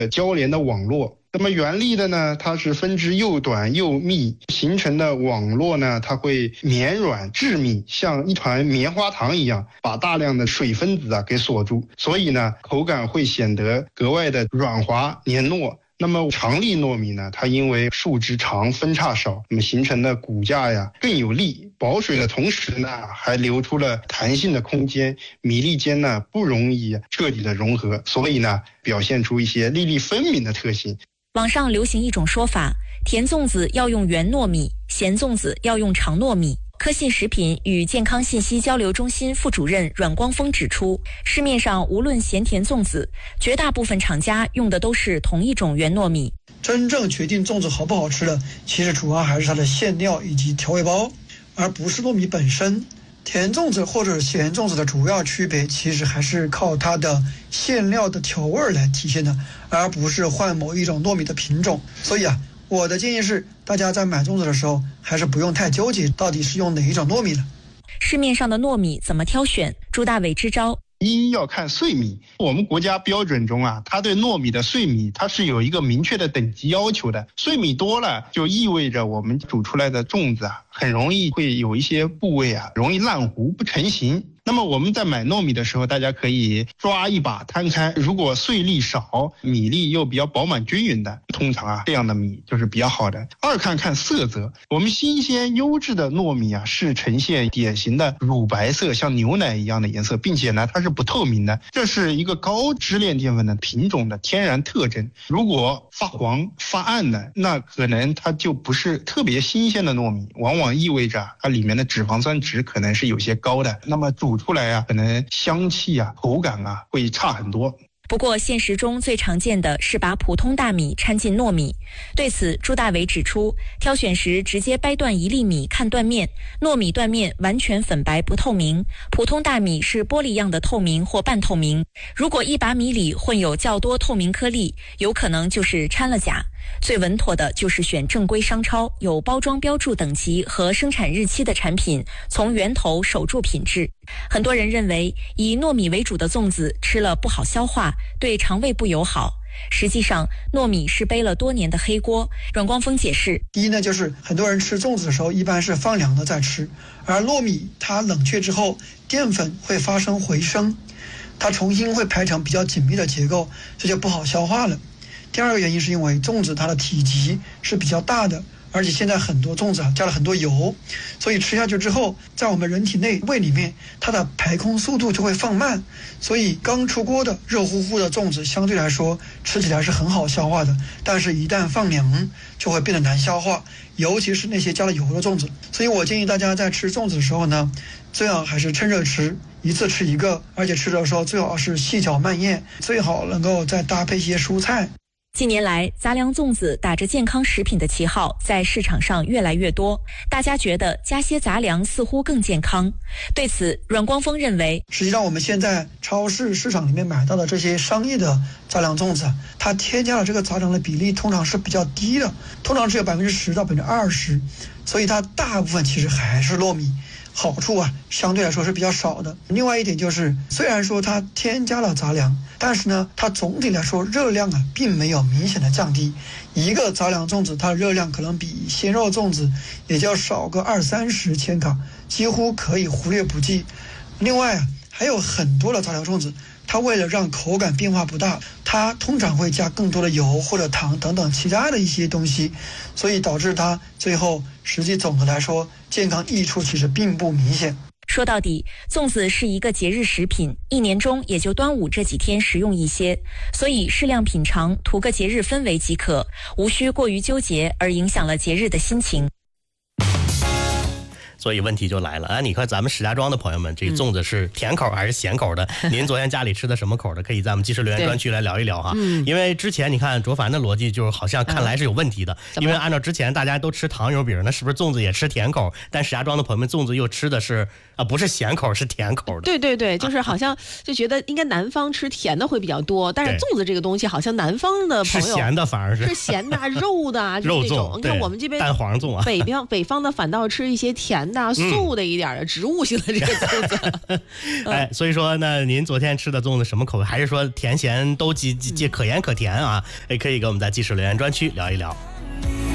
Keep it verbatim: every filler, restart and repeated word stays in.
交联的网络。那么原粒的呢，它是分支又短又密，形成的网络呢，它会绵软致密，像一团棉花糖一样，把大量的水分子啊给锁住，所以呢，口感会显得格外的软滑黏糯。那么长粒糯米呢，它因为树枝长分叉少，那么形成的骨架呀更有力，保水的同时呢，还留出了弹性的空间，米粒间呢不容易彻底的融合，所以呢表现出一些粒粒分明的特性。 网上流行一种说法，甜粽子要用圆糯米，咸粽子要用长糯米。科信食品与健康信息交流中心副主任阮光峰指出，市面上无论咸甜粽子，绝大部分厂家用的都是同一种圆糯米。 真正决定粽子好不好吃的，其实主要还是它的馅料以及调味包，而不是糯米本身。甜粽子或者咸粽子的主要区别，其实还是靠它的馅料的调味来体现的，而不是换某一种糯米的品种。所以啊，我的建议是，大家在买粽子的时候，还是不用太纠结到底是用哪一种糯米的。 市面上的糯米怎么挑选？朱大伟支招。 一要看碎米，我们国家标准中啊，它对糯米的碎米它是有一个明确的等级要求的。碎米多了，就意味着我们煮出来的粽子啊，很容易会有一些部位啊，容易烂糊不成形。那么我们在买糯米的时候，大家可以抓一把摊开，如果碎粒少，米粒又比较饱满均匀的，通常啊这样的米就是比较好的。二看看色泽，我们新鲜优质的糯米啊是呈现典型的乳白色，像牛奶一样的颜色，并且呢它是不透明的，这是一个高支链淀粉的品种的天然特征。如果发黄发暗的，那可能它就不是特别新鲜的糯米，往往意味着它里面的脂肪酸值可能是有些高的，那么煮出来啊，可能香气啊、口感啊会差很多。 不过现实中最常见的是把普通大米掺进糯米，对此朱大伟指出，挑选时直接掰断一粒米看断面，糯米断面完全粉白不透明，普通大米是玻璃样的透明或半透明。如果一把米里混有较多透明颗粒，有可能就是掺了钾。最稳妥的就是选正规商超有包装标注等级和生产日期的产品，从源头守住品质。很多人认为以糯米为主的粽子吃了不好消化，对肠胃不友好。实际上糯米是背了多年的黑锅。阮光峰解释， 第一呢，就是很多人吃粽子的时候一般是放凉了再吃，而糯米它冷却之后，淀粉会发生回升，它重新会排成比较紧密的结构，这就不好消化了。第二个原因是因为粽子它的体积是比较大的，而且现在很多粽子啊加了很多油，所以吃下去之后，在我们人体内胃里面，它的排空速度就会放慢，所以刚出锅的热乎乎的粽子相对来说吃起来是很好消化的，但是一旦放凉就会变得难消化，尤其是那些加了油的粽子。所以我建议大家在吃粽子的时候呢，最好还是趁热吃，一次吃一个，而且吃的时候最好是细嚼慢咽，最好能够再搭配一些蔬菜。 近年来，杂粮粽子打着健康食品的旗号在市场上越来越多，大家觉得加些杂粮似乎更健康。对此，阮光峰认为， 实际上我们现在超市市场里面买到的这些商业的杂粮粽子，它添加了这个杂粮的比例通常是比较低的，通常只有百分之十到百分之二十，所以它大部分其实还是糯米。好处啊相对来说是比较少的。另外一点就是，虽然说它添加了杂粮，但是呢它总体来说热量啊并没有明显的降低。一个杂粮粽子它的热量可能比鲜肉粽子也就少个二三十千卡，几乎可以忽略不计。另外啊还有很多的杂粮粽子，它为了让口感变化不大，它通常会加更多的油或者糖等等其他的一些东西，所以导致它最后实际总的来说健康益处其实并不明显。 说到底，粽子是一个节日食品，一年中也就端午这几天食用一些，所以适量品尝，图个节日氛围即可，无需过于纠结而影响了节日的心情。 所以问题就来了啊！你看咱们石家庄的朋友们，这粽子是甜口还是咸口的？嗯、您昨天家里吃的什么口的？可以在我们即时留言专区来聊一聊哈。嗯、因为之前你看卓凡的逻辑就是好像看来是有问题的，嗯、因为按照之前大家都吃糖油饼，那是不是粽子也吃甜口？但石家庄的朋友们粽子又吃的是啊，不是咸口是甜口的。 对对对，就是好像就觉得应该南方吃甜的会比较多，但是粽子这个东西好像南方的朋友吃咸的反而是是咸的、肉的啊， 肉粽。 你看我们这边蛋黄粽啊， 北方北方的反倒吃一些甜甜的、素的一点的、植物性的这个粽子。 哎，所以说呢，您昨天吃的粽子什么口味？还是说甜咸都既既可盐可甜啊？也可以给我们在即时留言专区聊一聊。